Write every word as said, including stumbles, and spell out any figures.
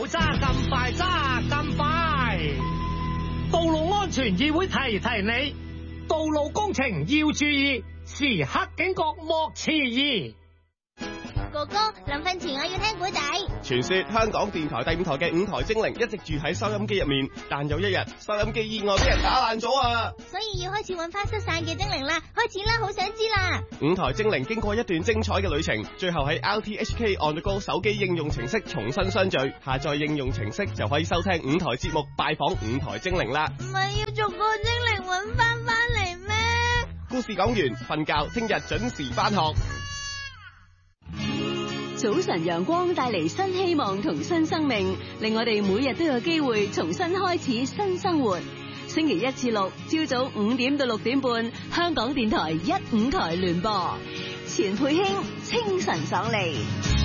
揸咁快，揸咁快。道路安全議會提提你，道路工程要注意，時刻警覺莫遲疑。 哥哥，臨瞓前我要聽古仔。 傳說香港電台第五台嘅五台精靈一直住喺收音機入面，但有一日收音機意外俾人打爛咗啊！ 所以要開始揾翻失散嘅精靈啦，開始啦，好想知啦！ 五台精靈經過一段精彩嘅旅程，最後喺 R T H K On The Go 手機應用程式重新相聚，下載應用程式就可以收聽五台節目，拜訪五台精靈啦！ 唔係要逐個精靈揾翻翻嚟咩？ 故事講完，瞓覺，聽日準時翻學。 早晨陽光帶嚟新希望同新生命，令我哋每日都有機會重新開始新生活。星期一至六朝早五點到六點半，香港電台一五台聯播，錢佩卿清晨爽利。